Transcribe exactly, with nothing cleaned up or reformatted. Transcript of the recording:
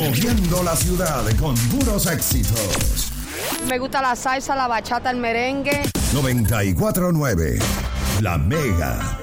Moviendo la ciudad con puros éxitos. Me gusta la salsa, la bachata, el merengue. noventa y cuatro punto nueve La Mega.